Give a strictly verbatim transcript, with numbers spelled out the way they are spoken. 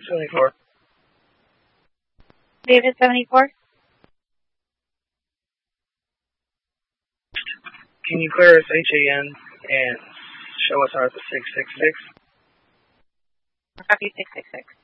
seventy-four. David seventy-four. Can you clear us H A N and show us our six six six? Copy six six six.